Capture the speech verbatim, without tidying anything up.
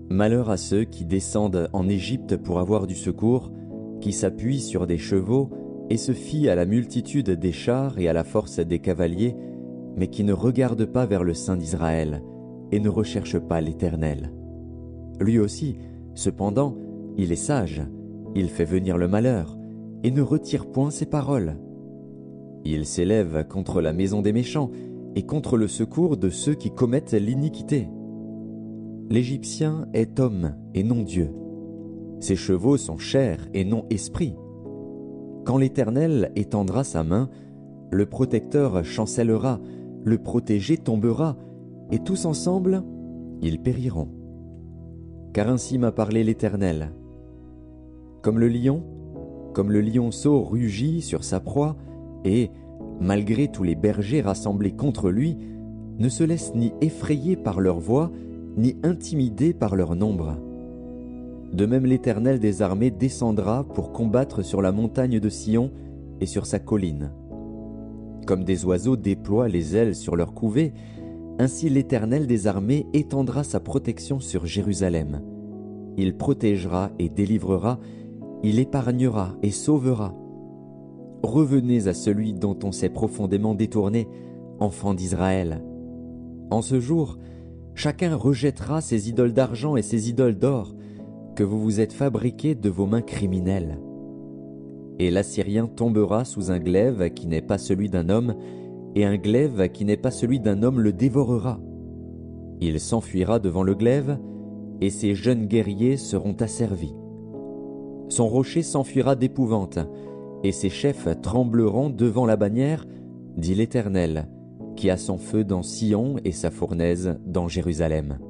Malheur à ceux qui descendent en Égypte pour avoir du secours, qui s'appuient sur des chevaux et se fient à la multitude des chars et à la force des cavaliers, mais qui ne regardent pas vers le Saint d'Israël et ne recherchent pas l'Éternel. Lui aussi, cependant, il est sage, il fait venir le malheur et ne retire point ses paroles. Il s'élève contre la maison des méchants et contre le secours de ceux qui commettent l'iniquité. L'Égyptien est homme et non Dieu. Ses chevaux sont chair et non esprit. Quand l'Éternel étendra sa main, le protecteur chancellera, le protégé tombera, et tous ensemble, ils périront. Car ainsi m'a parlé l'Éternel. Comme le lion, comme le lionceau rugit sur sa proie, et, malgré tous les bergers rassemblés contre lui, ne se laisse ni effrayer par leur voix, ni intimider par leur nombre. De même l'Éternel des armées descendra pour combattre sur la montagne de Sion et sur sa colline. Comme des oiseaux déploient les ailes sur leur couvée, ainsi l'Éternel des armées étendra sa protection sur Jérusalem. Il protégera et délivrera, il épargnera et sauvera. Revenez à celui dont on s'est profondément détourné, enfants d'Israël. En ce jour, chacun rejettera ses idoles d'argent et ses idoles d'or, que vous vous êtes fabriqués de vos mains criminelles. Et l'Assyrien tombera sous un glaive qui n'est pas celui d'un homme, et un glaive qui n'est pas celui d'un homme le dévorera. Il s'enfuira devant le glaive, et ses jeunes guerriers seront asservis. Son rocher s'enfuira d'épouvante, et ses chefs trembleront devant la bannière, dit l'Éternel, qui a son feu dans Sion et sa fournaise dans Jérusalem.